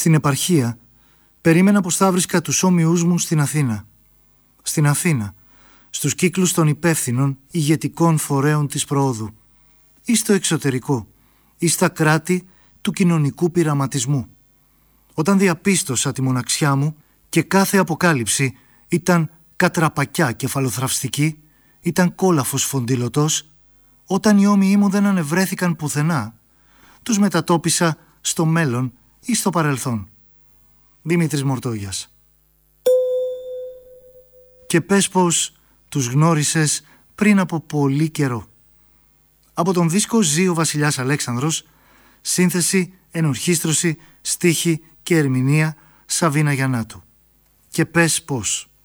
Στην επαρχία περίμενα πως θα βρίσκα τους όμοιούς μου στην Αθήνα. Στην Αθήνα, στους κύκλους των υπεύθυνων ηγετικών φορέων της προόδου, ή στο εξωτερικό, ή στα κράτη του κοινωνικού πειραματισμού. Όταν διαπίστωσα τη μοναξιά μου και κάθε αποκάλυψη ήταν κατραπακιά κεφαλοθραυστική, ήταν κόλαφος φοντιλωτός, όταν οι όμοιοι μου δεν ανεβρέθηκαν πουθενά, τους μετατόπισα στο μέλλον ή στο παρελθόν. Δημήτρης Μορτόγιας. Και πες πως τους γνώρισες πριν από πολύ καιρό. Από τον δίσκο «Ζει ο Βασιλιάς Αλέξανδρος», σύνθεση, ενορχήστρωση, στίχη και ερμηνεία Σαβίνα Γιαννάτου. Και πες πως.